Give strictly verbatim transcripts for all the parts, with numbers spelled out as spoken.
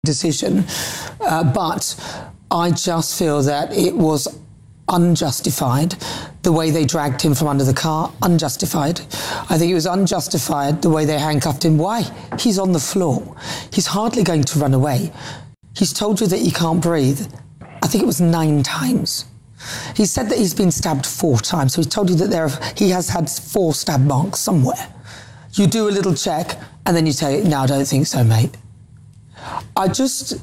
decision, uh, but I just feel that it was unjustified, the way they dragged him from under the car, unjustified. I think it was unjustified the way they handcuffed him. Why? He's on the floor. He's hardly going to run away. He's told you that he can't breathe. I think it was nine times. He said that he's been stabbed four times, so he's told you that there are, he has had four stab marks somewhere. You do a little check, and then you say, no, I don't think so, mate. I just,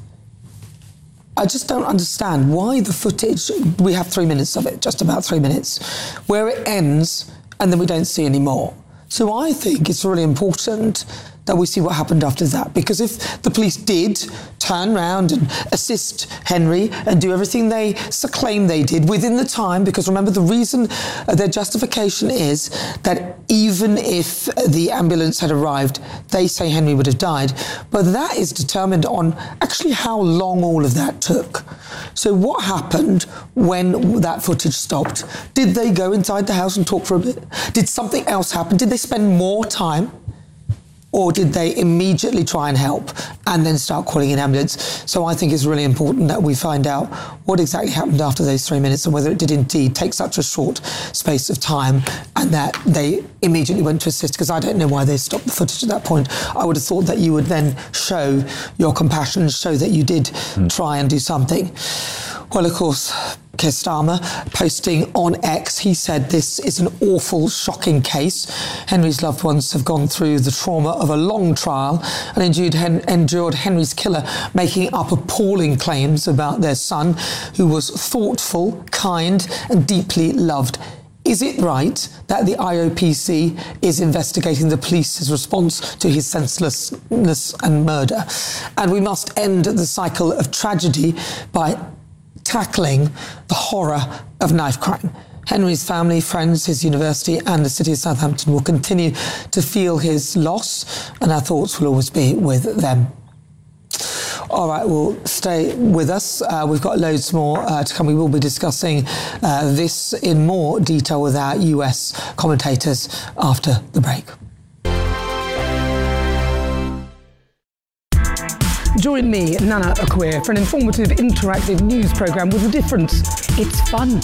I just don't understand why the footage, we have three minutes of it, just about three minutes, where it ends and then we don't see any more. So I think it's really important that we see what happened after that, because if the police did turn round and assist Henry and do everything they claim they did within the time, because remember the reason, uh, their justification is that even if the ambulance had arrived, they say Henry would have died, but that is determined on actually how long all of that took. So what happened when that footage stopped? Did they go inside the house and talk for a bit? Did something else happen? Did they spend more time? Or did they immediately try and help and then start calling an ambulance? So I think it's really important that we find out what exactly happened after those three minutes and whether it did indeed take such a short space of time and that they immediately went to assist, because I don't know why they stopped the footage at that point. I would have thought that you would then show your compassion and show that you did mm. try and do something. Well, of course, Keir Starmer posting on X, he said this is an awful, shocking case. Henry's loved ones have gone through the trauma of a long trial and endured, Hen- endured Henry's killer making up appalling claims about their son, who was thoughtful, kind and deeply loved. Is it right that the I O P C is investigating the police's response to his senselessness and murder? And we must end the cycle of tragedy by tackling the horror of knife crime. Henry's family, friends, his university and the city of Southampton will continue to feel his loss, and our thoughts will always be with them. All right, well, stay with us. Uh, we've got loads more uh, to come. We will be discussing uh, this in more detail with our U S commentators after the break. Join me, Nana Akua, for an informative, interactive news programme with a difference. It's fun.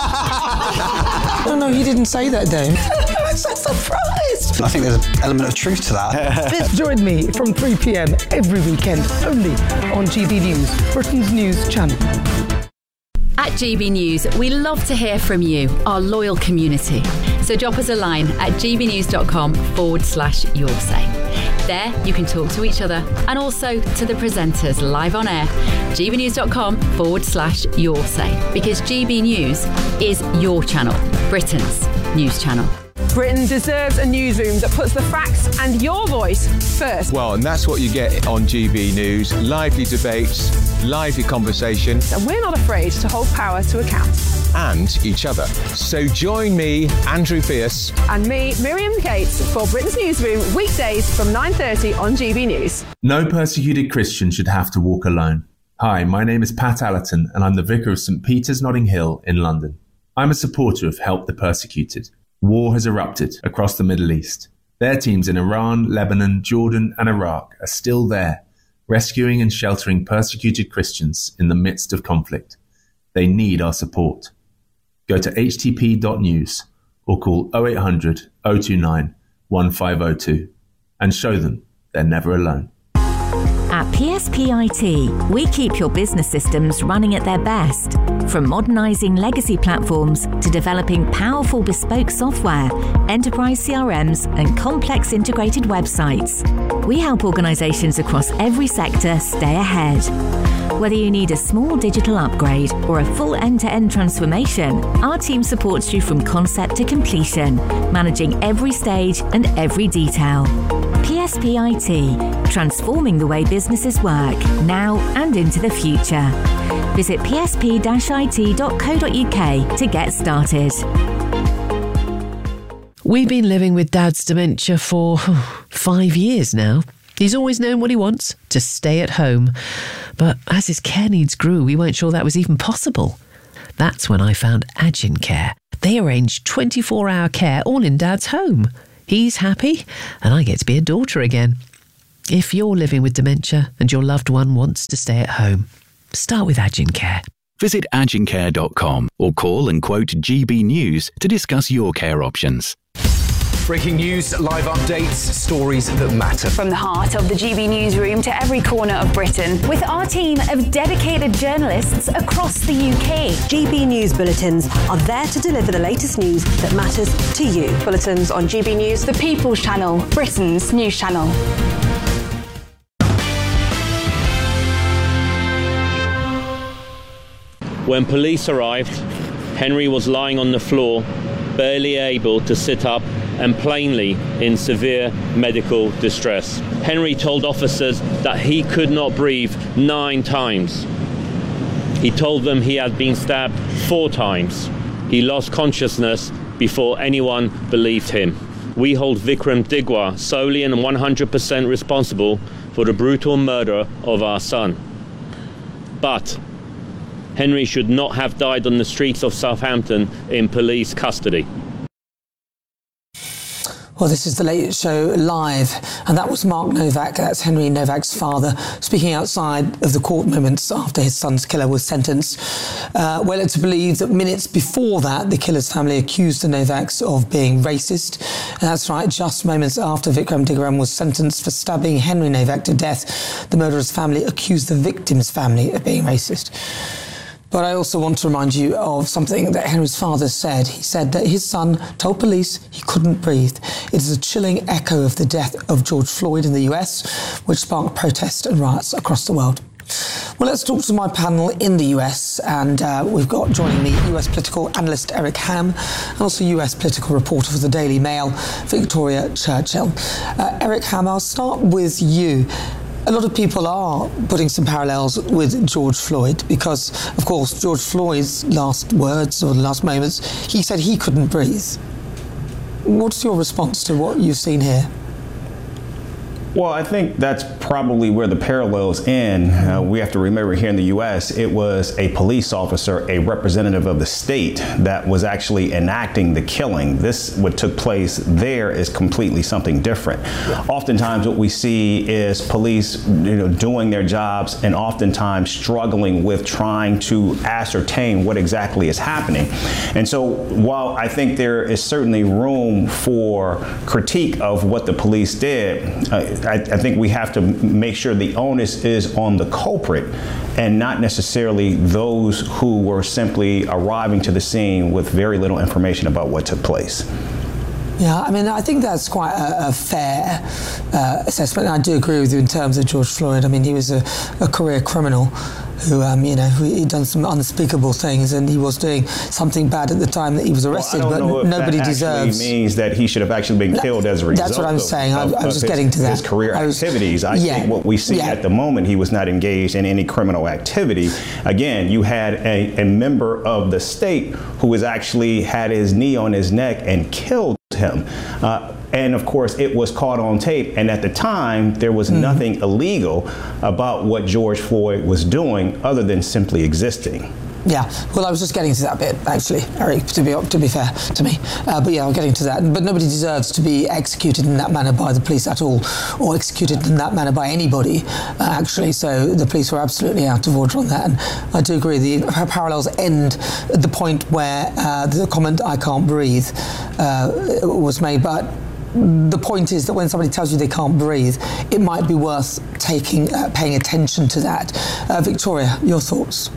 No, no, he didn't say that, Dave. I'm so surprised. I think there's an element of truth to that. Join me from three p.m. every weekend, only on G B News, Britain's news channel. At G B News, we love to hear from you, our loyal community. So drop us a line at gbnews.com forward slash your say. There, you can talk to each other and also to the presenters live on air. gbnews.com forward slash your say. Because G B News is your channel, Britain's news channel. Britain deserves a newsroom that puts the facts and your voice first. Well, and that's what you get on G B News. Lively debates, lively conversation. And we're not afraid to hold power to account. And each other. So join me, Andrew Pierce. And me, Miriam Cates, for Britain's Newsroom, weekdays from nine thirty on G B News. No persecuted Christian should have to walk alone. Hi, my name is Pat Allerton, and I'm the Vicar of St Peter's, Notting Hill in London. I'm a supporter of Help the Persecuted. War has erupted across the Middle East. Their teams in Iran, Lebanon, Jordan and Iraq are still there, rescuing and sheltering persecuted Christians in the midst of conflict. They need our support. Go to h t p dot news or call oh eight hundred, oh two nine, one five oh two and show them they're never alone. At P S P I T, we keep your business systems running at their best. From modernising legacy platforms to developing powerful bespoke software, enterprise C R Ms and complex integrated websites, we help organisations across every sector stay ahead. Whether you need a small digital upgrade or a full end-to-end transformation, our team supports you from concept to completion, managing every stage and every detail. P S P I T, transforming the way businesses work, now and into the future. Visit p s p dash i t dot co dot u k to get started. We've been living with Dad's dementia for five years now. He's always known what he wants, to stay at home. But as his care needs grew, we weren't sure that was even possible. That's when I found Agin Care. They arrange twenty-four hour care all in Dad's home. He's happy, and I get to be a daughter again. If you're living with dementia and your loved one wants to stay at home, start with Agincare. Visit agincare dot com or call and quote G B News to discuss your care options. Breaking news, live updates, stories that matter. From the heart of the G B newsroom to every corner of Britain, with our team of dedicated journalists across the U K. G B News Bulletins are there to deliver the latest news that matters to you. Bulletins on G B News, the People's Channel, Britain's news channel. When police arrived, Henry was lying on the floor, barely able to sit up and plainly in severe medical distress. Henry told officers that he could not breathe nine times. He told them he had been stabbed four times. He lost consciousness before anyone believed him. We hold Vikram Digwa solely and one hundred percent responsible for the brutal murder of our son. But Henry should not have died on the streets of Southampton in police custody. Well, this is the Late Show Live, and that was Mark Novak, that's Henry Novak's father, speaking outside of the court moments after his son's killer was sentenced. Uh, well, it's believed that minutes before that, the killer's family accused the Novaks of being racist. And that's right, just moments after Vikram Digran was sentenced for stabbing Henry Novak to death, the murderer's family accused the victim's family of being racist. But I also want to remind you of something that Henry's father said. He said that his son told police he couldn't breathe. It is a chilling echo of the death of George Floyd in the U S, which sparked protests and riots across the world. Well, let's talk to my panel in the U S, and uh, we've got joining me U S political analyst Eric Ham and also U S political reporter for the Daily Mail, Victoria Churchill. Uh, Eric Ham, I'll start with you. A lot of people are putting some parallels with George Floyd because, of course, George Floyd's last words or last moments, he said he couldn't breathe. What's your response to what you've seen here? Well, I think that's probably where the parallels end. Uh, we have to remember here in the U S, it was a police officer, a representative of the state that was actually enacting the killing. This, what took place there, is completely something different. Yeah. Oftentimes what we see is police, you know, doing their jobs and oftentimes struggling with trying to ascertain what exactly is happening. And so while I think there is certainly room for critique of what the police did, uh, I, I think we have to make sure the onus is on the culprit and not necessarily those who were simply arriving to the scene with very little information about what took place. Yeah, I mean, I think that's quite a, a fair uh, assessment. And I do agree with you in terms of George Floyd. I mean, he was a, a career criminal who, um, you know, who, he'd done some unspeakable things, and he was doing something bad at the time that he was arrested. Well, I don't but know if nobody that deserves. means that he should have actually been killed as a result. That's what I'm of, saying. Of, I, I was just his, getting to that. His career I was, activities. I yeah, think what we see yeah. at the moment, he was not engaged in any criminal activity. Again, you had a, a member of the state who was actually had his knee on his neck and killed him. Uh, And of course, it was caught on tape. And at the time, there was mm-hmm. nothing illegal about what George Floyd was doing other than simply existing. Yeah, well, I was just getting to that bit, actually, Eric, to be to be fair to me. Uh, but yeah, I'm getting to that. But nobody deserves to be executed in that manner by the police at all, or executed in that manner by anybody, uh, actually. So the police were absolutely out of order on that. And I do agree, the parallels end at the point where uh, the comment, "I can't breathe," uh, was made. But the point is that when somebody tells you they can't breathe, it might be worth taking, uh, paying attention to that. Uh, Victoria, your thoughts?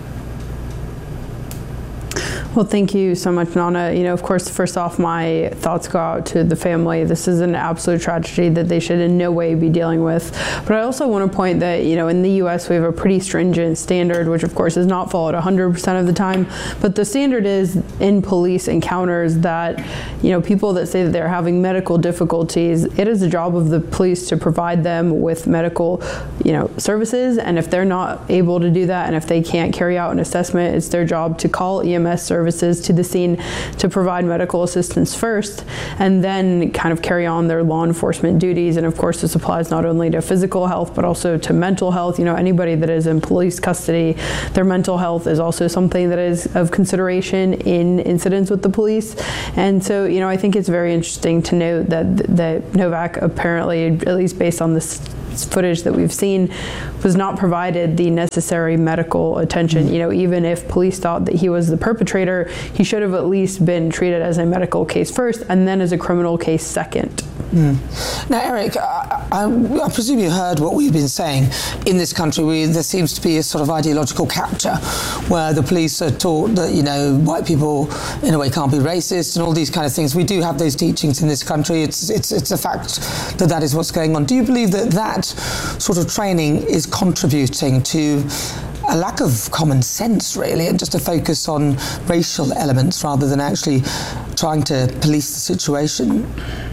Well, thank you so much, Nana. You know, of course, first off, my thoughts go out to the family. This is an absolute tragedy that they should in no way be dealing with. But I also want to point that, you know, in the U S we have a pretty stringent standard, which of course is not followed one hundred percent of the time. But the standard is in police encounters that, you know, people that say that they're having medical difficulties, it is the job of the police to provide them with medical, you know, services. And if they're not able to do that, and if they can't carry out an assessment, it's their job to call E M S services to the scene to provide medical assistance first, and then kind of carry on their law enforcement duties. And of course, this applies not only to physical health, but also to mental health. You know, anybody that is in police custody, their mental health is also something that is of consideration in incidents with the police. And so, you know, I think it's very interesting to note that that Novak apparently, at least based on this footage that we've seen was not provided the necessary medical attention. You know, even if police thought that he was the perpetrator, he should have at least been treated as a medical case first and then as a criminal case second. Mm. Now, Eric, I, I, I presume you heard what we've been saying. In this country, we, there seems to be a sort of ideological capture where the police are taught that, you know, white people in a way can't be racist and all these kind of things. We do have those teachings in this country. It's, it's, it's a fact that that is what's going on. Do you believe that that sort of training is contributing to a lack of common sense, really, and just a focus on racial elements rather than actually trying to police the situation?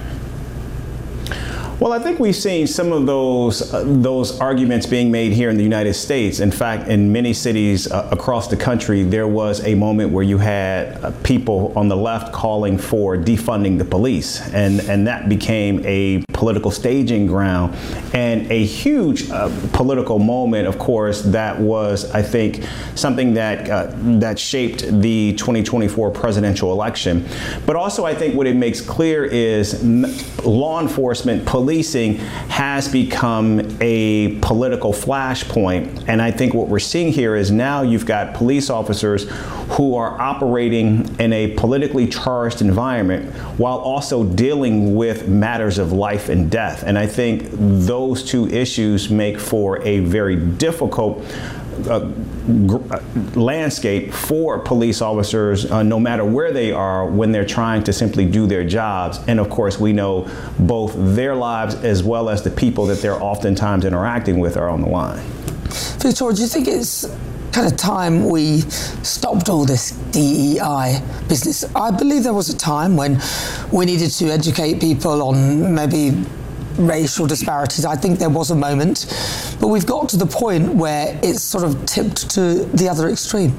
Well, I think we've seen some of those uh, those arguments being made here in the United States. In fact, in many cities uh, across the country, there was a moment where you had uh, people on the left calling for defunding the police, and, and that became a political staging ground and a huge uh, political moment, of course, that was, I think, something that uh, that shaped the twenty twenty-four presidential election. But also, I think what it makes clear is law enforcement, police, Policing has become a political flashpoint. And I think what we're seeing here is now you've got police officers who are operating in a politically charged environment while also dealing with matters of life and death. And I think those two issues make for a very difficult Uh, gr- landscape for police officers, uh, no matter where they are, when they're trying to simply do their jobs. And of course, we know both their lives as well as the people that they're oftentimes interacting with are on the line. Victoria, do you think it's kind of time we stopped all this D E I business? I believe there was a time when we needed to educate people on maybe racial disparities. I think there was a moment, but we've got to the point where it's sort of tipped to the other extreme.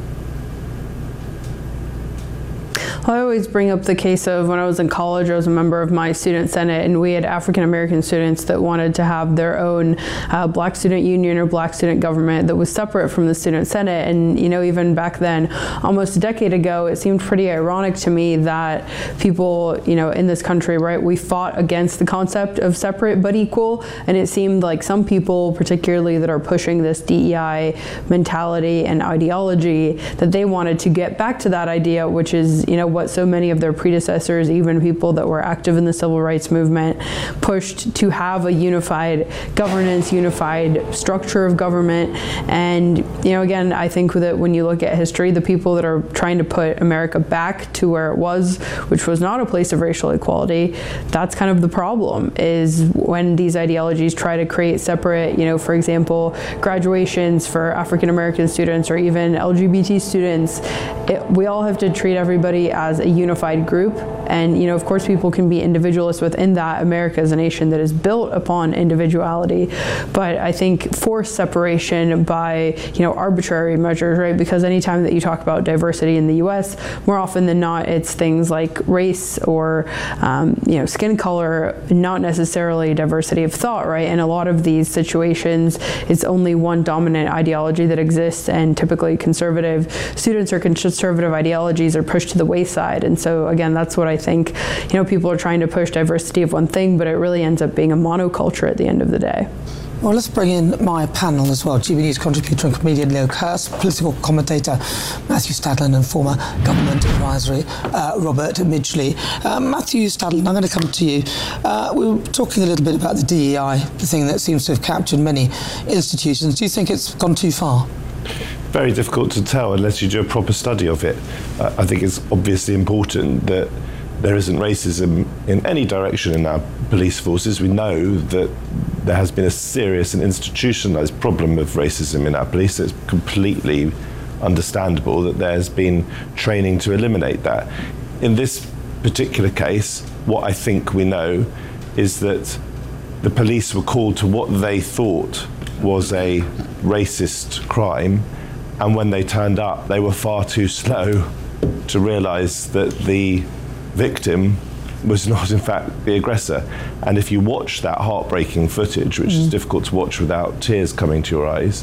I always bring up the case of when I was in college, I was a member of my student senate, and we had African American students that wanted to have their own uh, black student union or black student government that was separate from the student senate. And, you know, even back then, almost a decade ago, it seemed pretty ironic to me that people, you know, in this country, right, we fought against the concept of separate but equal. And it seemed like some people, particularly that are pushing this D E I mentality and ideology, that they wanted to get back to that idea, which is, you know, what so many of their predecessors, even people that were active in the civil rights movement, pushed to have a unified governance, unified structure of government. And, you know, again, I think that when you look at history, the people that are trying to put America back to where it was, which was not a place of racial equality, that's kind of the problem, is when these ideologies try to create separate, you know, for example, graduations for African American students or even L G B T students. It, we all have to treat everybody as a unified group. And, you know, of course, people can be individualists within that. America is a nation that is built upon individuality. But I think forced separation by, you know, arbitrary measures, right? Because anytime that you talk about diversity in the U S, more often than not, it's things like race or, um, you know, skin color, not necessarily diversity of thought, right? And a lot of these situations, it's only one dominant ideology that exists, and typically conservative students or conservative ideologies are pushed to the wayside. And so again, that's what I think, you know, people are trying to push diversity of one thing, but it really ends up being a monoculture at the end of the day. Well, let's bring in my panel as well. G B News contributor and comedian Leo Kearse, political commentator Matthew Stadlen, and former government advisory uh, Robert Midgley. Uh, Matthew Stadlen, I'm going to come to you. Uh, we were talking a little bit about the D E I, the thing that seems to have captured many institutions. Do you think it's gone too far? Very difficult to tell unless you do a proper study of it. Uh, I think it's obviously important that there isn't racism in any direction in our police forces. We know that there has been a serious and institutionalized problem of racism in our police. It's completely understandable that there's been training to eliminate that. In this particular case, what I think we know is that the police were called to what they thought was a racist crime, and when they turned up, they were far too slow to realize that the victim was not in fact the aggressor. And if you watch that heartbreaking footage, which mm. is difficult to watch without tears coming to your eyes,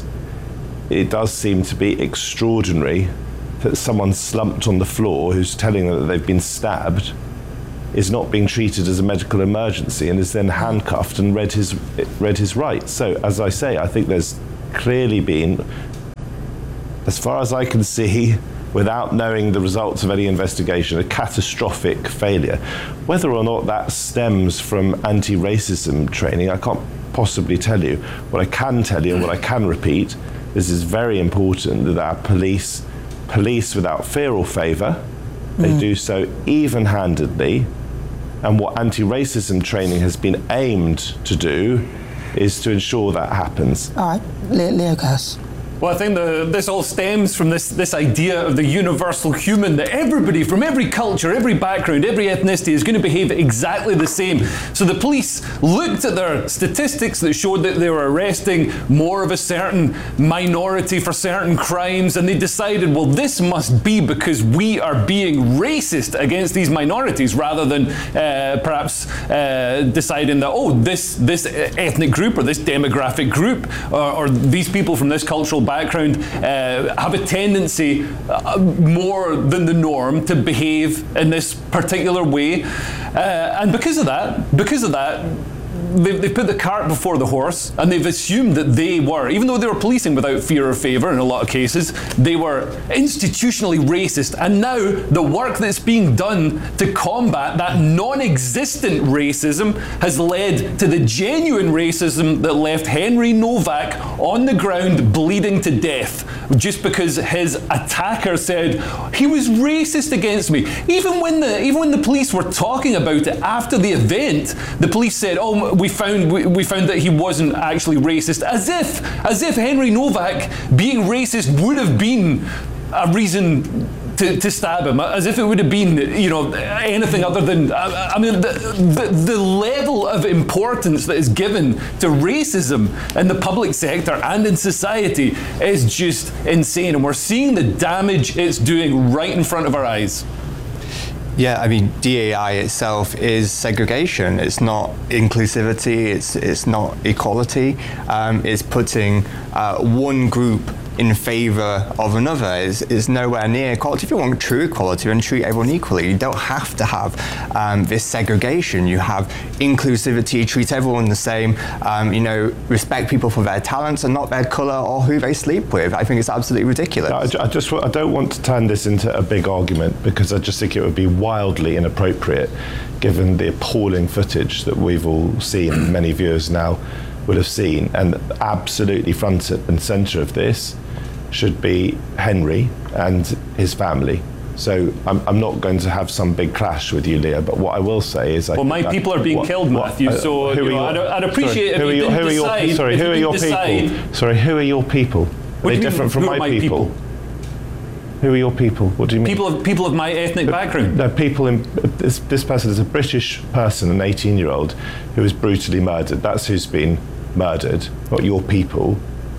it does seem to be extraordinary that someone slumped on the floor who's telling them that they've been stabbed is not being treated as a medical emergency and is then handcuffed and read his read his rights. So, as I say, I think there's clearly been, as far as I can see, without knowing the results of any investigation, a catastrophic failure. Whether or not that stems from anti-racism training, I can't possibly tell you. What I can tell you and what I can repeat, this is very important, that our police police without fear or favour. They mm. do so even-handedly, and what anti-racism training has been aimed to do is to ensure that happens. All right, Leo, Leo Kearse. Well, I think the, this all stems from this, this idea of the universal human, that everybody from every culture, every background, every ethnicity is going to behave exactly the same. So the police looked at their statistics that showed that they were arresting more of a certain minority for certain crimes, and they decided, well, this must be because we are being racist against these minorities, rather than uh, perhaps uh, deciding that, oh, this, this ethnic group or this demographic group or, or these people from this cultural background uh, have a tendency uh, more than the norm to behave in this particular way, uh, and because of that, because of that, they've, they've put the cart before the horse, and they've assumed that they were, even though they were policing without fear or favour in a lot of cases, they were institutionally racist. And now the work that's being done to combat that non-existent racism has led to the genuine racism that left Henry Novak on the ground bleeding to death, just because his attacker said he was racist against me. Even when the even when the police were talking about it after the event, the police said, oh, we found we, we found that he wasn't actually racist, as if as if Henry Novak being racist would have been a reason to, to stab him, as if it would have been, you know, anything other than, I, I mean, the, the, the level of importance that is given to racism in the public sector and in society is just insane, and we're seeing the damage it's doing right in front of our eyes. Yeah, I mean, D E I itself is segregation. It's not inclusivity. It's it's not equality. Um, it's putting uh, one group in favour of another. Is is nowhere near equality. If you want true equality and treat everyone equally, you don't have to have um, this segregation. You have inclusivity. Treat everyone the same. Um, you know, respect people for their talents and not their colour or who they sleep with. I think it's absolutely ridiculous. I, I just I don't want to turn this into a big argument, because I just think it would be wildly inappropriate, given the appalling footage that we've all seen and many viewers now will have seen. And absolutely front and centre of this should be Henry and his family. So I'm, I'm not going to have some big clash with you, Leah, but what I will say is... I well, my people are being what, killed, what, Matthew, uh, so you know, your, I'd, I'd appreciate sorry, if you your, didn't who decide... Your, sorry, who are your decide, people? Sorry, who are your people? Are what they do you different mean, from who my, are my people? people? Who are your people? What do you mean? People of people of my ethnic but, background. No, people in... This, this person is a British person, an eighteen-year-old, who was brutally murdered. That's who's been murdered, not your people.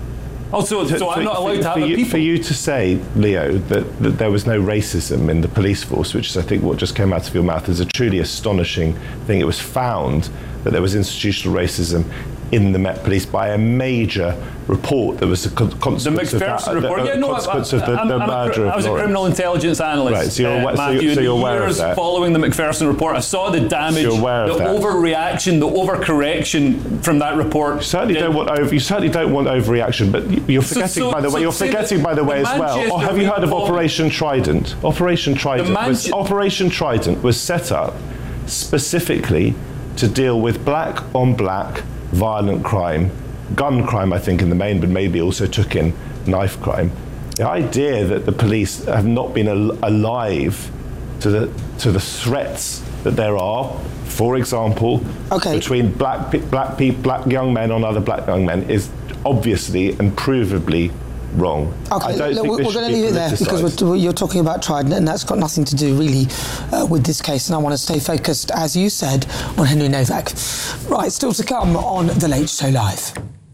Oh, so, so for, I'm not allowed for, to have for a you, people? For you to say, Leo, that, that there was no racism in the police force, which is, I think, what just came out of your mouth, is a truly astonishing thing. It was found that there was institutional racism in the Met Police by a major report that was a con- consequence the of that. report. The, Yeah, no, consequence I, of the, I'm, the I'm murder a, I was of a criminal intelligence analyst. Right, so you're, uh, aware, Matthew, so you're, so you're the aware years of that. Following the McPherson report, I saw the damage, so you're aware the of that. overreaction, the overcorrection from that report. You certainly don't want over. You certainly don't want overreaction, but you're forgetting, so, so, by the way. You're forgetting, by the way, as well. Or have you heard of Operation Trident? Operation Trident. Was, Operation Trident was set up specifically to deal with black on black violent crime, gun crime, I think, in the main, but maybe also took in knife crime. The idea that the police have not been al- alive to the to the threats that there are, for example, okay. between black black people, black young men on other black young men, is obviously and provably wrong. Okay, I don't look, think we're, this we're should going to be leave it there, because we're, you're talking about Trident, and that's got nothing to do really uh, with this case, and I want to stay focused, as you said, on Henry Novak. Right, still to come on The Late Show Live.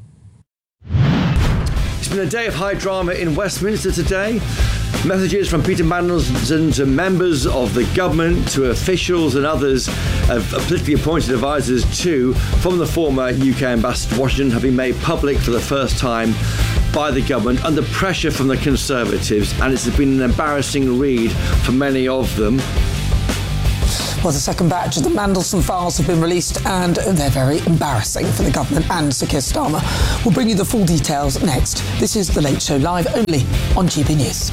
It's been a day of high drama in Westminster today. Messages from Peter Mandelson to members of the government, to officials and others, of politically appointed advisors too, from the former U K ambassador to Washington, have been made public for the first time by the government under pressure from the Conservatives, and it's been an embarrassing read for many of them. Well, the second batch of the Mandelson files have been released and they're very embarrassing for the government and Sir Keir Starmer. We'll bring you the full details next. This is The Late Show live only on G B News.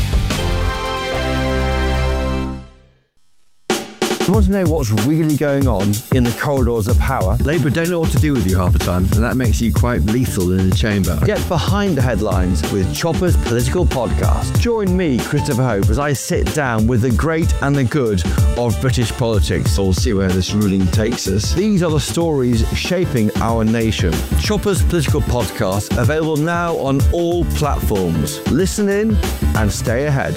You want to know what's really going on in the corridors of power? Labour don't know what to do with you half the time, and that makes you quite lethal in the chamber. Get behind the headlines with Chopper's Political Podcast. Join me, Christopher Hope, as I sit down with the great and the good of British politics. We'll see where this ruling takes us. These are the stories shaping our nation. Chopper's Political Podcast, available now on all platforms. Listen in and stay ahead.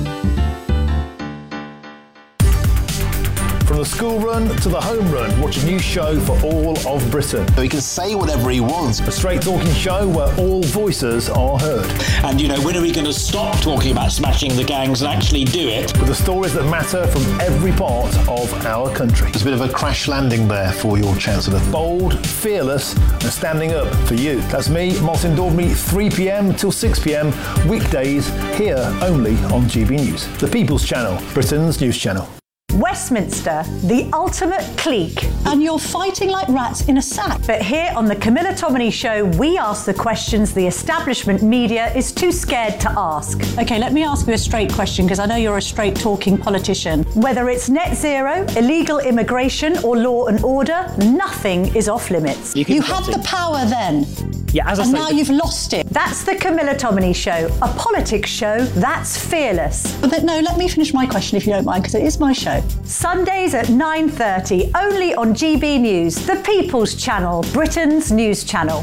From the school run to the home run, watch a new show for all of Britain. So he can say whatever he wants. A straight talking show where all voices are heard. And, you know, when are we going to stop talking about smashing the gangs and actually do it? With the stories that matter from every part of our country. There's a bit of a crash landing there for your Chancellor. Bold, fearless and standing up for you. That's me, Martin Daubney, three p.m. till six p.m. weekdays here only on G B News. The People's Channel, Britain's news channel. Westminster, the ultimate clique. And you're fighting like rats in a sack. But here on the Camilla Tominey Show, we ask the questions the establishment media is too scared to ask. OK, let me ask you a straight question, because I know you're a straight-talking politician. Whether it's net zero, illegal immigration or law and order, nothing is off limits. You, you had the power then. Yeah, as I and say, now you've lost it. That's the Camilla Tominey Show, a politics show that's fearless. But no, let me finish my question if you don't mind, because it is my show. Sundays at nine thirty, only on G B News, the People's Channel, Britain's news channel.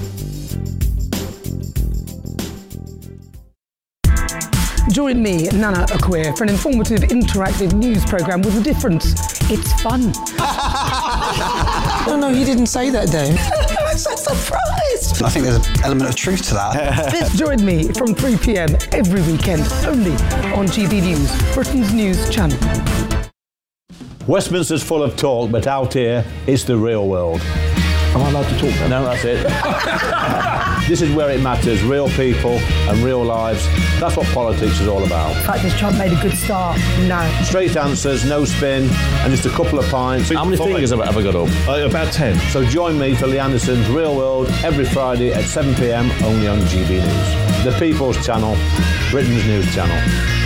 Join me, Nana Akweer, for an informative, interactive news programme with a difference. It's fun. No, no, you didn't say that, Dave. I'm so surprised. I think there's an element of truth to that. Join me from three p.m. every weekend, only on G B News, Britain's news channel. Westminster's full of talk, but out here, it's the real world. Am I allowed to talk now? No, that's it. This is where it matters, real people and real lives. That's what politics is all about. In fact, has Trump made a good start? No. Straight answers, no spin, and just a couple of pints. How many fingers have I ever got up? Uh, about ten. So join me for Lee Anderson's Real World every Friday at seven p.m. only on G B News. The People's Channel, Britain's news channel.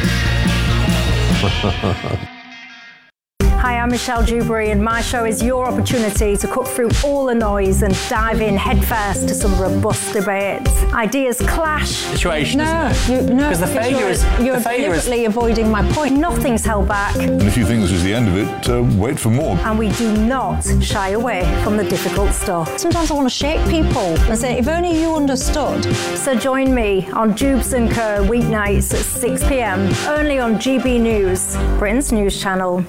Hi, I'm Michelle Dewberry, and my show is your opportunity to cut through all the noise and dive in headfirst to some robust debates. Ideas clash. Situation, no, isn't it? You, no, because the failure you're, is you're the failure deliberately is... avoiding my point. Nothing's held back. And if you think this is the end of it, uh, wait for more. And we do not shy away from the difficult stuff. Sometimes I want to shake people and say, if only you understood. So join me on Jubes and Co weeknights at six p.m. only on G B News, Britain's news channel.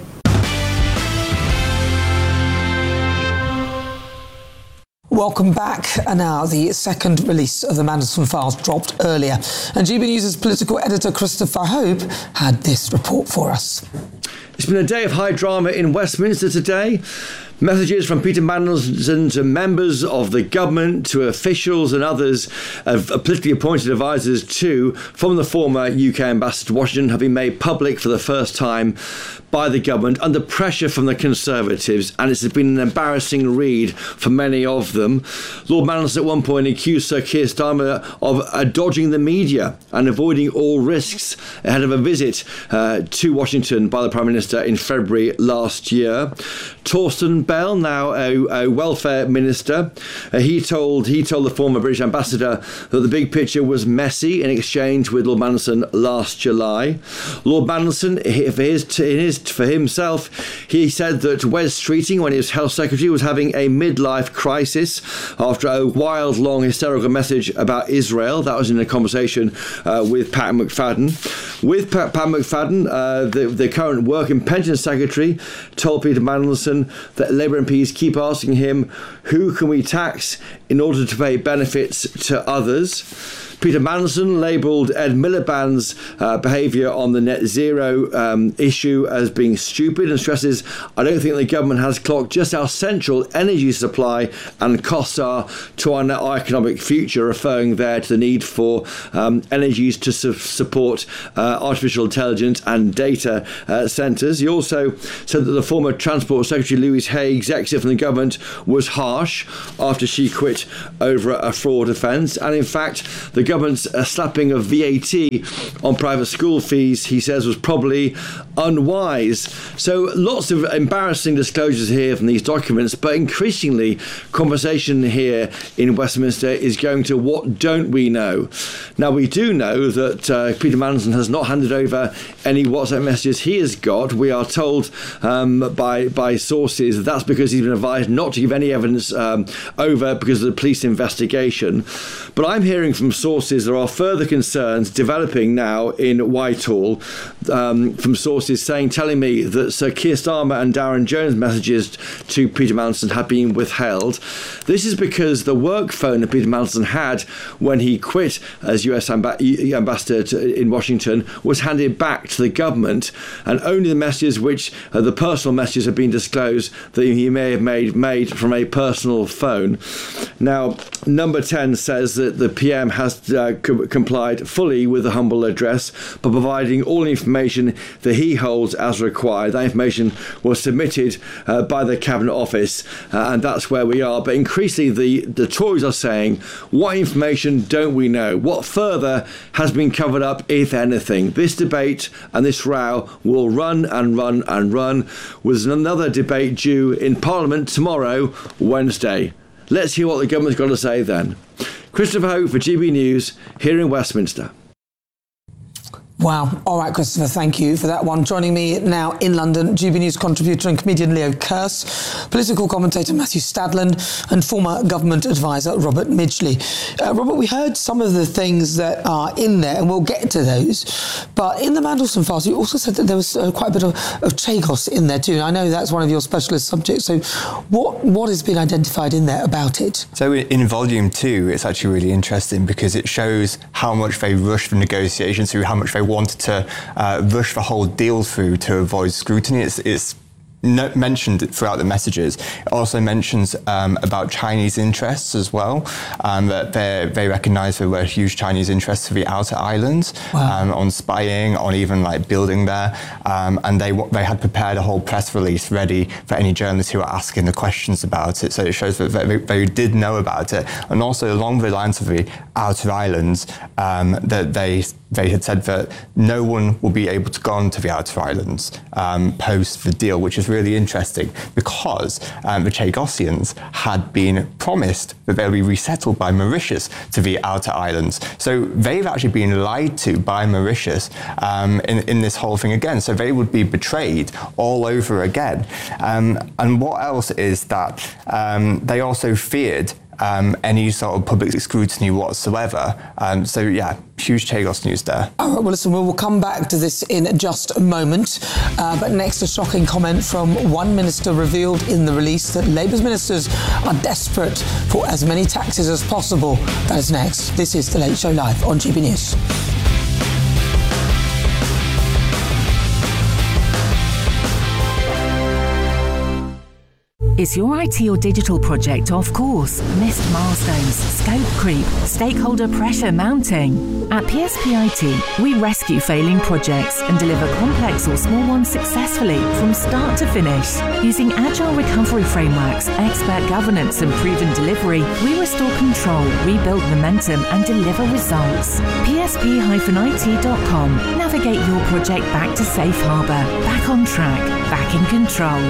Welcome back. And now the second release of the Mandelson files dropped earlier. And G B News' political editor Christopher Hope had this report for us. It's been a day of high drama in Westminster today. Messages from Peter Mandelson to members of the government, to officials and others, of politically appointed advisors too, from the former U K ambassador to Washington, have been made public for the first time by the government under pressure from the Conservatives, and it's been an embarrassing read for many of them. Lord Mandelson at one point accused Sir Keir Starmer of uh, dodging the media and avoiding all risks ahead of a visit uh, to Washington by the Prime Minister in February last year. Torsten Bell, now a, a welfare minister, uh, he told he told the former British ambassador that the big picture was messy in exchange with Lord Mandelson last July. Lord Mandelson, for his, in his for himself, he said that Wes Streeting, when he was Health Secretary, was having a midlife crisis after a wild, long, hysterical message about Israel. That was in a conversation uh, with Pat McFadden. With Pat, Pat McFadden, uh, the, the current Work and Pension Secretary told Peter Mandelson that Labour M Ps keep asking him, who can we tax in order to pay benefits to others? Peter Mandelson labelled Ed Miliband's uh, behaviour on the net zero um, issue as being stupid and stresses, I don't think the government has clocked just how central energy supply and costs are to our, our economic future, referring there to the need for um, energies to su- support uh, artificial intelligence and data uh, centres. He also said that the former Transport Secretary Louise Haig's exit from the government was harsh after she quit over a fraud offence, and in fact the government's uh, slapping of V A T on private school fees, he says, was probably unwise. So lots of embarrassing disclosures here from these documents, but increasingly conversation here in Westminster is going to what don't we know. Now we do know that uh, Peter Mandelson has not handed over any WhatsApp messages he has got. We are told um, by by sources that that's because he's been advised not to give any evidence um, over because of the police investigation. But I'm hearing from sources there are further concerns developing now in Whitehall um, from sources saying, telling me that Sir Keir Starmer and Darren Jones' messages to Peter Mandelson have been withheld. This is because the work phone that Peter Mandelson had when he quit as U S amb- ambassador to, in Washington was handed back to the government, and only the messages which uh, the personal messages have been disclosed that he may have made made from a personal phone. Now, number ten says that the P M has uh, co- complied fully with the humble address by providing all information that he holds as required. That information was submitted uh, by the Cabinet Office, uh, and that's where we are. But increasingly, the, the Tories are saying, what information don't we know? What further has been covered up, if anything? This debate and this row will run and run and run, with another debate due in Parliament tomorrow, Wednesday. Let's hear what the government's got to say then. Christopher Hope for G B News here in Westminster. Wow. All right, Christopher, thank you for that one. Joining me now in London, G B News contributor and comedian Leo Kearse, political commentator Matthew Stadland, and former government advisor Robert Midgley. Uh, Robert, we heard some of the things that are in there, and we'll get to those. But in the Mandelson files, you also said that there was uh, quite a bit of, of Chagos in there too. I know that's one of your specialist subjects. So what what has been identified in there about it? So in volume two, it's actually really interesting because it shows how much they rushed the negotiations through, how much they wanted to uh, rush the whole deal through to avoid scrutiny. It's, it's no, mentioned throughout the messages. It also mentions um, about Chinese interests as well, um, that they recognise there were huge Chinese interests for the outer islands, wow. um, on spying, on even like building there, um, and they they had prepared a whole press release ready for any journalists who were asking the questions about it. So it shows that they, they did know about it, and also along the lines of the outer islands, um, that they they had said that no one will be able to go on to the outer islands um, post the deal, which is really interesting because um, the Chagosians had been promised that they'll be resettled by Mauritius to the outer islands. So they've actually been lied to by Mauritius um, in, in this whole thing again. So they would be betrayed all over again. Um, and what else is that um, they also feared Um, any sort of public scrutiny whatsoever. Um, so yeah, huge Chagos news there. All right, well listen, we'll come back to this in just a moment. Uh, but next, a shocking comment from one minister revealed in the release that Labour's ministers are desperate for as many taxes as possible. That is next. This is The Late Show Live on G B News. Is your I T or digital project off course? Missed milestones, scope creep, stakeholder pressure mounting? At P S P I T, we rescue failing projects and deliver complex or small ones successfully from start to finish. Using agile recovery frameworks, expert governance and proven delivery, we restore control, rebuild momentum and deliver results. P S P I T dot com. Navigate your project back to safe harbour, back on track, back in control.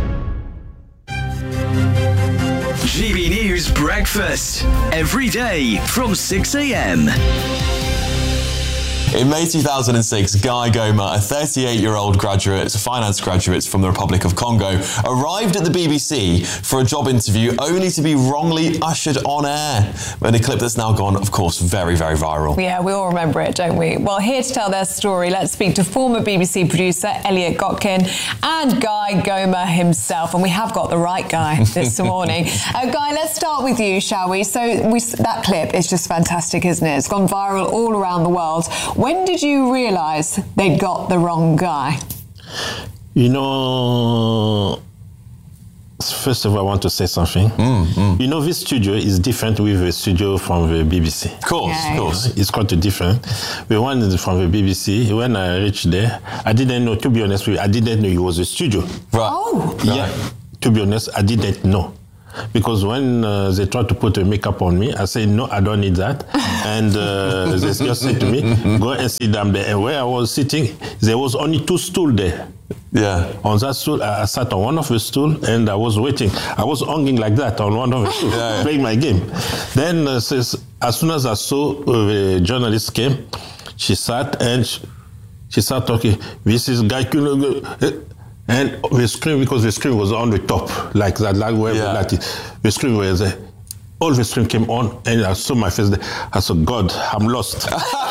G B News Breakfast, every day from six a.m. In May two thousand six, Guy Goma, a thirty-eight-year-old graduate, finance graduate from the Republic of Congo, arrived at the B B C for a job interview only to be wrongly ushered on air. In a clip that's now gone, of course, very, very viral. Yeah, we all remember it, don't we? Well, here to tell their story, let's speak to former B B C producer Elliot Gotkin and Guy Goma himself. And we have got the right guy this morning. Uh, Guy, let's start with you, shall we? So we, that clip is just fantastic, isn't it? It's gone viral all around the world. When did you realise they'd got the wrong guy? You know, first of all, I want to say something. Mm, mm. You know, this studio is different with the studio from the B B C. Of course, yeah, of course. It's quite different. The one from the B B C, when I reached there, I didn't know, to be honest with you, I didn't know it was a studio. Right. Oh. Yeah. Right. To be honest, I didn't know. Because when uh, they tried to put a makeup on me, I said, no, I don't need that. And uh, they just said to me, go and sit down there. And where I was sitting, there was only two stools there. Yeah. On that stool, I sat on one of the stools and I was waiting. I was hanging like that on one of the stools, yeah, playing my game. Then uh, says, as soon as I saw uh, the journalist came, she sat and she, she started talking, this is Guy Goma. And the screen, because the screen was on the top, like that, like where yeah. like it, the screen was there. All the screen came on, and I saw my face there. I said, God, I'm lost.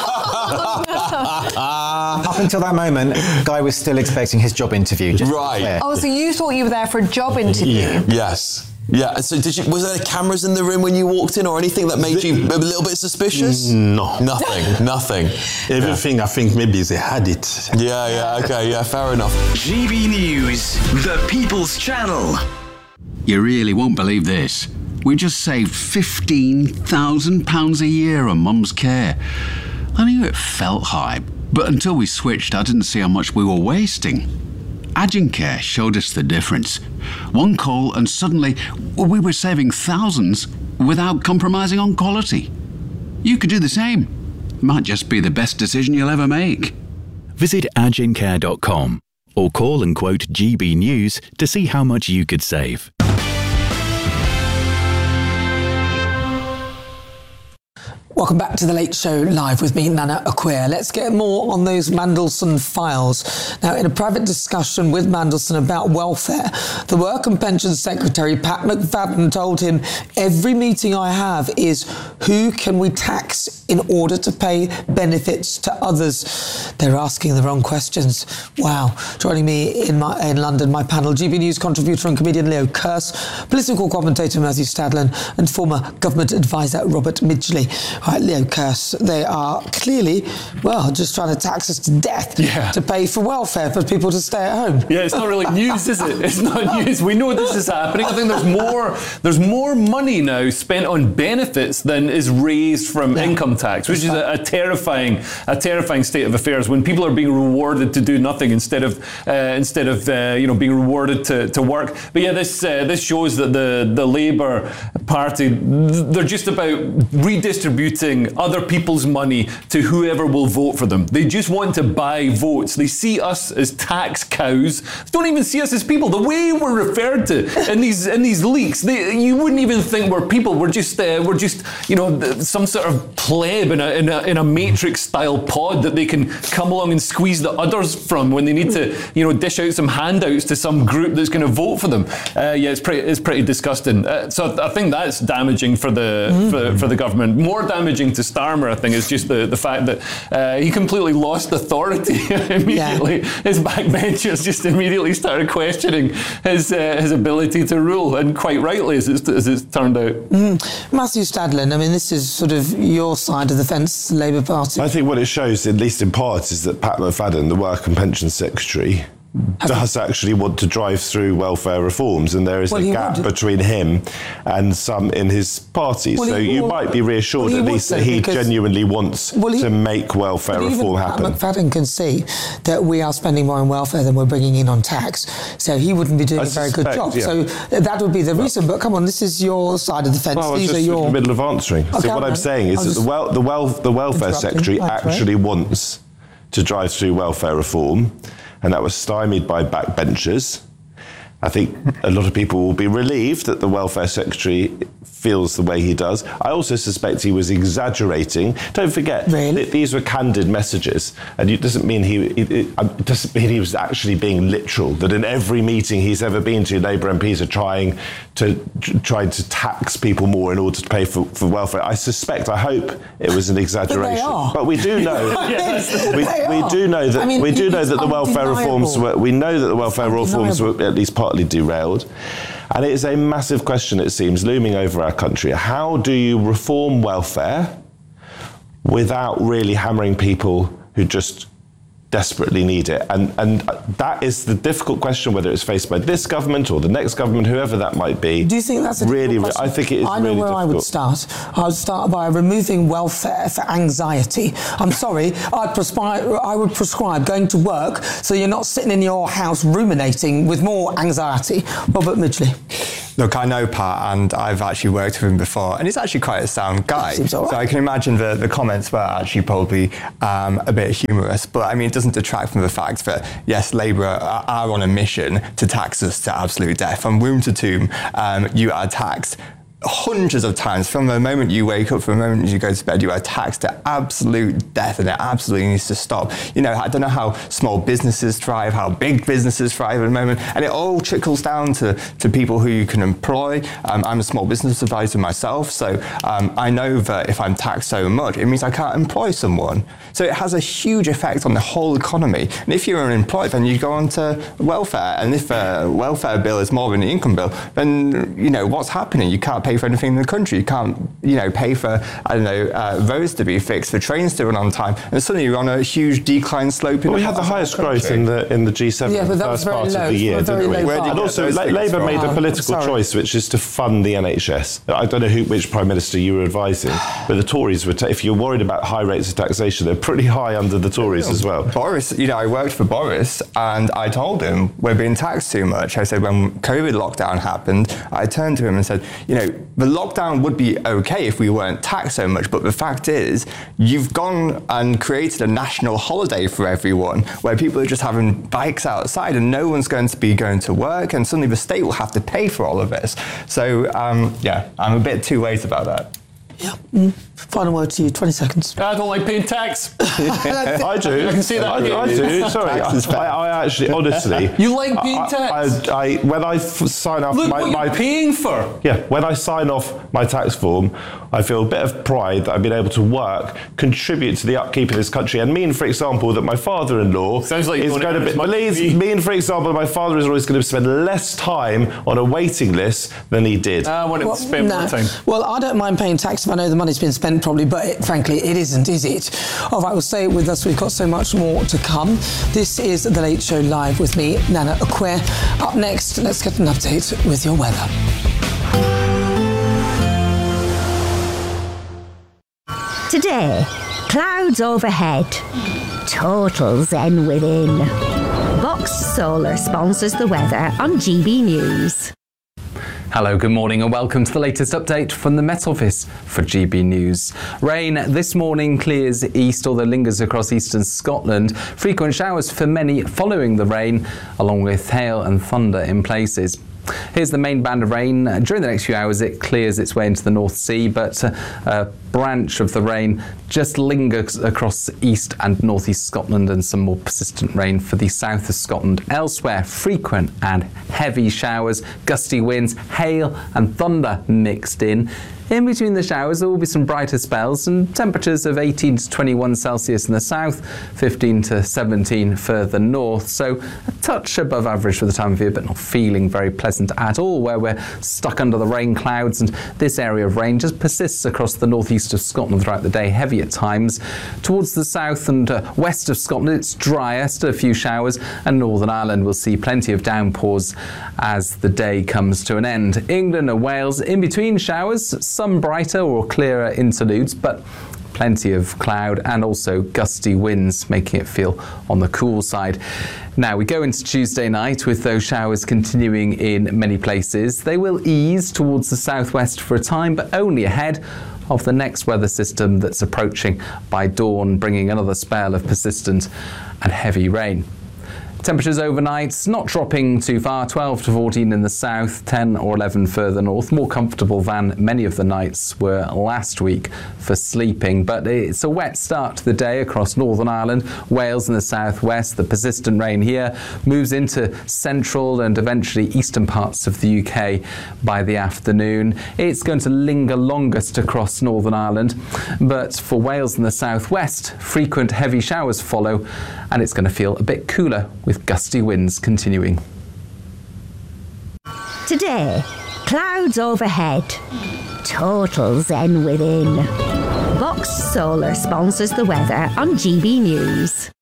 Up until that moment, Guy was still expecting his job interview. Just right. Oh, so you thought you were there for a job interview? Yeah. Yes. Yeah, so did you, was there cameras in the room when you walked in or anything that made you a little bit suspicious? No. Nothing, nothing. Everything, yeah. I think maybe they had it. Yeah, yeah, okay, yeah, fair enough. G B News, the People's Channel. You really won't believe this. We just saved fifteen thousand pounds a year on Mum's care. I knew it felt high, but until we switched, I didn't see how much we were wasting. Agincare showed us the difference. One call and suddenly we were saving thousands without compromising on quality. You could do the same. Might just be the best decision you'll ever make. Visit agincare dot com or call and quote G B News to see how much you could save. Welcome back to The Late Show Live with me, Nana Acquia. Let's get more on those Mandelson files. Now, in a private discussion with Mandelson about welfare, the Work and Pensions Secretary, Pat McFadden, told him, every meeting I have is who can we tax in order to pay benefits to others? They're asking the wrong questions. Wow. Joining me in, my, in London, my panel, G B News contributor and comedian Leo Kearse, political commentator Matthew Stadlen, and former government advisor Robert Midgley. All right, Leo Kearse, they are clearly, well, just trying to tax us to death yeah. to pay for welfare for people to stay at home. Yeah, it's not really news, is it? It's not news. We know this is happening. I think there's more there's more money now spent on benefits than is raised from yeah. income tax, which is a, a terrifying a terrifying state of affairs when people are being rewarded to do nothing instead of uh, instead of uh, you know being rewarded to, to work. But yeah, this uh, this shows that the the Labour Party, they're just about redistributing other people's money to whoever will vote for them. They just want to buy votes. They see us as tax cows. They don't even see us as people. The way we're referred to in these in these leaks, they, you wouldn't even think we're people. We're just uh, we're just you know some sort of pleb in a in a in a Matrix style pod that they can come along and squeeze the others from when they need to you know dish out some handouts to some group that's going to vote for them. Uh, yeah, it's pretty it's pretty disgusting. Uh, so I think that's damaging for the mm. for, for the government. More damaging to Starmer, I think, is just the, the fact that uh, he completely lost authority immediately. Yeah. His backbenchers just immediately started questioning his uh, his ability to rule, and quite rightly, as it's, as it's turned out. Mm. Matthew Stadlen, I mean, this is sort of your side of the fence, Labour Party. I think what it shows, at least in part, is that Pat McFadden, the Work and Pensions Secretary, does actually want to drive through welfare reforms, and there is well, a gap would. between him and some in his party. Well, so he, you well, might be reassured well, at least that he genuinely wants well, he, to make welfare reform happen. Pat McFadden can see that we are spending more on welfare than we're bringing in on tax, so he wouldn't be doing I a very suspect, good job. Yeah. So that would be the well, reason. But come on, this is your side of the fence. Well, I was These just are your... in the middle of answering. Okay, so what I'm saying is that the, well, the, well, the welfare secretary actually right. wants to drive through welfare reform, and that was stymied by backbenchers. I think a lot of people will be relieved that the Welfare Secretary feels the way he does. I also suspect he was exaggerating. Don't forget, really? that these were candid messages, and it doesn't mean he it, it doesn't mean he was actually being literal. That in every meeting he's ever been to, Labour M Ps are trying to trying to tax people more in order to pay for, for welfare. I suspect, I hope, it was an exaggeration. But they are. But we do know. Yes, we, they we are. do know that I mean, we do know it's that the welfare undeniable. reforms were. We know that the welfare reforms were at least partly derailed. And it is a massive question, it seems, looming over our country. How do you reform welfare without really hammering people who just desperately need it? And and that is the difficult question, whether it's faced by this government or the next government, whoever that might be. Do you think that's a really? difficult question? I think it is I know really where difficult. I would start. I would start by removing welfare for anxiety. I'm sorry, I'd prescribe, I would prescribe going to work so you're not sitting in your house ruminating with more anxiety. Robert Midgley. Look, I know Pat, and I've actually worked with him before, and he's actually quite a sound guy. Seems all right. So I can imagine the, the comments were actually probably um, a bit humorous, but I mean, it doesn't detract from the fact that, yes, Labour are, are on a mission to tax us to absolute death. From womb to tomb, um, you are taxed hundreds of times. From the moment you wake up, from the moment you go to bed, you are taxed to absolute death, and it absolutely needs to stop. You know, I don't know how small businesses thrive, how big businesses thrive at the moment, and it all trickles down to, to people who you can employ. Um, I'm a small business advisor myself, so um, I know that if I'm taxed so much, it means I can't employ someone. So it has a huge effect on the whole economy. And if you're unemployed, then you go on to welfare, and if a welfare bill is more than the income bill, then, you know, what's happening? You can't pay for anything in the country. You can't, you know, pay for, I don't know, uh, roads to be fixed, for trains to run on time, and suddenly you're on a huge decline slope. Well, we had the highest growth in the in the G seven Yeah, in but the that was first very part low. of the year, It's a very didn't we? low bar. And also, those La- figures Labour from? made a Oh, political sorry. choice, which is to fund the N H S. I don't know who, which Prime Minister you were advising, but the Tories were, ta- if you're worried about high rates of taxation, they're pretty high under the Tories as well. Boris, you know, I worked for Boris, and I told him we're being taxed too much. I said when COVID lockdown happened, I turned to him and said, you know, the lockdown would be okay if we weren't taxed so much, but the fact is, you've gone and created a national holiday for everyone, where people are just having bikes outside and no one's going to be going to work, and suddenly the state will have to pay for all of this. So, um, yeah, I'm a bit two ways about that. Yeah. Mm. Final word to you, twenty seconds. I don't like paying tax. I do. I can see that. I, I do. Sorry, I, I actually, honestly, You like paying I, tax? I, I, when I f- sign off Look my, what my you're paying for. Yeah, when I sign off my tax form, I feel a bit of pride that I've been able to work, contribute to the upkeep of this country, and mean, for example, that my father-in-law Sounds like is you're going to be, as much as mean, me. mean, for example, my father-in-law is going to spend less time on a waiting list than he did. I want to spend no. more time. Well, I don't mind paying tax if I know the money's been spent probably, but it, frankly, it isn't, is it? All right, well, stay with us. We've got so much more to come. This is The Late Show Live with me, Nana Akwe. Up next, let's get an update with your weather. Today, clouds overhead, total zen within. Box Solar sponsors the weather on G B News. Hello, good morning and welcome to the latest update from the Met Office for G B News. Rain this morning clears east, although lingers across eastern Scotland. Frequent showers for many following the rain, along with hail and thunder in places. Here's the main band of rain. During the next few hours, it clears its way into the North Sea, but uh, a branch of the rain just lingers across east and northeast Scotland, and some more persistent rain for the south of Scotland. Elsewhere, frequent and heavy showers, gusty winds, hail and thunder mixed in. In between the showers, there will be some brighter spells and temperatures of eighteen to twenty-one Celsius in the south, fifteen to seventeen further north. So a touch above average for the time of year, but not feeling very pleasant at all, where we're stuck under the rain clouds, and this area of rain just persists across the northeast of Scotland throughout the day, heavy at times. Towards the south and uh, west of Scotland, it's drier, still a few showers, and Northern Ireland will see plenty of downpours as the day comes to an end. England and Wales, in between showers, some brighter or clearer interludes, but plenty of cloud and also gusty winds, making it feel on the cool side. Now we go into Tuesday night with those showers continuing in many places. They will ease towards the southwest for a time, but only ahead of the next weather system that's approaching by dawn, bringing another spell of persistent and heavy rain. Temperatures overnight not dropping too far, twelve to fourteen in the south, ten or eleven further north. More comfortable than many of the nights were last week for sleeping. But it's a wet start to the day across Northern Ireland, Wales and the southwest. The persistent rain here moves into central and eventually eastern parts of the U K by the afternoon. It's going to linger longest across Northern Ireland, but for Wales and the southwest, frequent heavy showers follow, and it's going to feel a bit cooler with gusty winds continuing. Today, clouds overhead, total zen within. Box Solar sponsors the weather on G B News.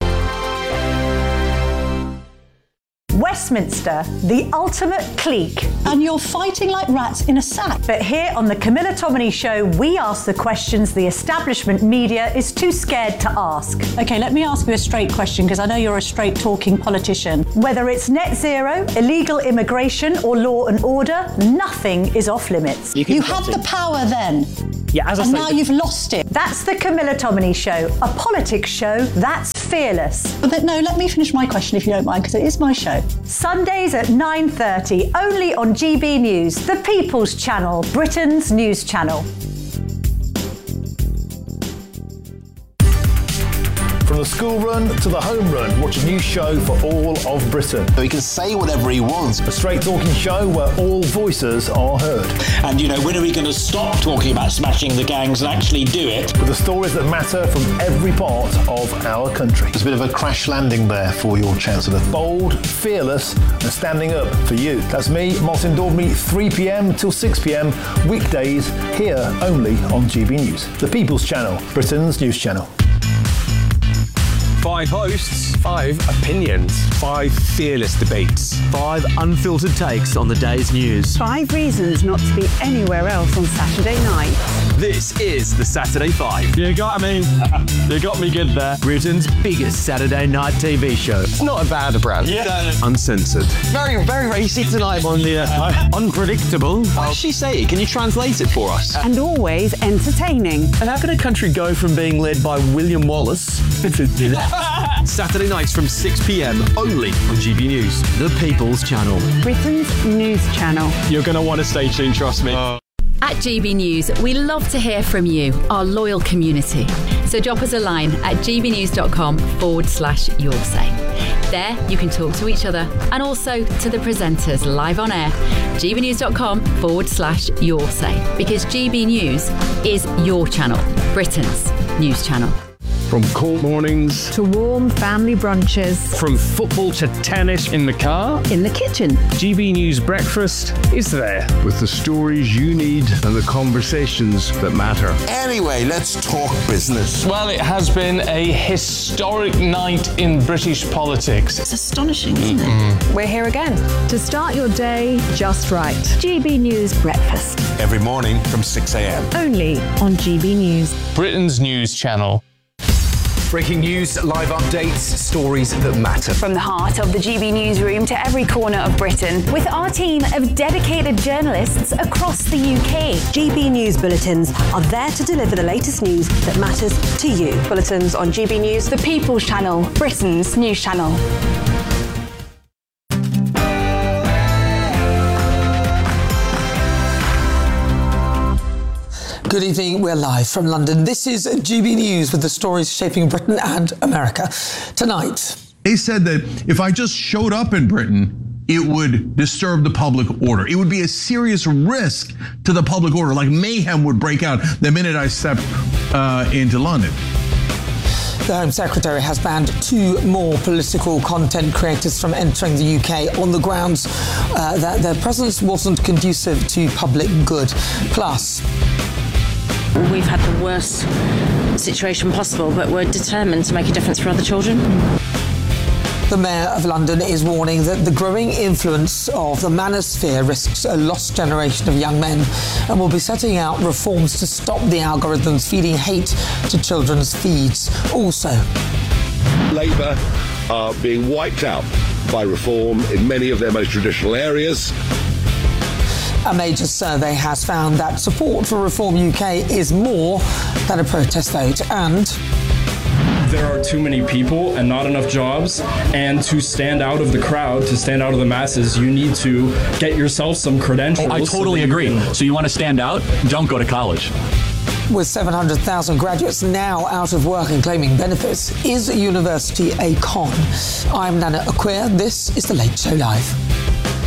Westminster, the ultimate clique. And you're fighting like rats in a sack. But here on the Camilla Tominey Show, we ask the questions the establishment media is too scared to ask. OK, let me ask you a straight question, because I know you're a straight-talking politician. Whether it's net zero, illegal immigration or law and order, nothing is off limits. You, you had the power then. Yeah, as I and say, now you've lost it. That's the Camilla Tominey Show, a politics show that's fearless. But no, let me finish my question if you don't mind, because it is my show. Sundays at nine thirty, only on G B News, the People's Channel, Britain's news channel. From the school run to the home run, watch a new show for all of Britain. He can say whatever he wants. A straight talking show where all voices are heard. And, you know, when are we going to stop talking about smashing the gangs and actually do it? With the stories that matter from every part of our country. There's a bit of a crash landing there for your Chancellor. Bold, fearless and standing up for you. That's me, Martin Daubney, three p.m. till six p.m. weekdays here only on G B News. The People's Channel, Britain's news channel. Five hosts, five opinions, five fearless debates, five unfiltered takes on the day's news. Five reasons not to be anywhere else on Saturday night. This is the Saturday Five. You got me. You got me good there. Britain's biggest Saturday night T V show. It's not a bad brand. Yeah. Uncensored. Very, very racy tonight on the uh, unpredictable. What does she say? Can you translate it for us? And always entertaining. And how can a country go from being led by William Wallace to Saturday nights from six p.m. only on G B News, the People's Channel. Britain's news channel. You're going to want to stay tuned, trust me. Uh. At G B News, we love to hear from you, our loyal community. So drop us a line at gbnews.com forward slash your say. There, you can talk to each other and also to the presenters live on air. gbnews.com forward slash your say. Because G B News is your channel, Britain's news channel. From cold mornings to warm family brunches. From football to tennis in the car. In the kitchen. G B News Breakfast is there. With the stories you need and the conversations that matter. Anyway, let's talk business. Well, it has been a historic night in British politics. It's astonishing, isn't mm-hmm. it? We're here again to start your day just right. G B News Breakfast. Every morning from six a.m. Only on G B News. Britain's news channel. Breaking news, live updates, stories that matter. From the heart of the G B newsroom to every corner of Britain, with our team of dedicated journalists across the U K. G B News bulletins are there to deliver the latest news that matters to you. Bulletins on G B News, the People's Channel, Britain's news channel. Good evening, we're live from London. This is G B News with the stories shaping Britain and America. Tonight, they said that if I just showed up in Britain, it would disturb the public order. It would be a serious risk to the public order, like mayhem would break out the minute I stepped uh, into London. The Home Secretary has banned two more political content creators from entering the U K on the grounds uh, that their presence wasn't conducive to public good. Plus, we've had the worst situation possible, but we're determined to make a difference for other children. The Mayor of London is warning that the growing influence of the manosphere risks a lost generation of young men and will be setting out reforms to stop the algorithms feeding hate to children's feeds. Also, Labour are being wiped out by reform in many of their most traditional areas. A major survey has found that support for Reform U K is more than a protest vote, and there are too many people and not enough jobs, and to stand out of the crowd, to stand out of the masses, you need to get yourself some credentials. Oh, I totally so agree. So you want to stand out? Don't go to college. With seven hundred thousand graduates now out of work and claiming benefits, is university a con? I'm Nana Acquia. This is The Late Show Live.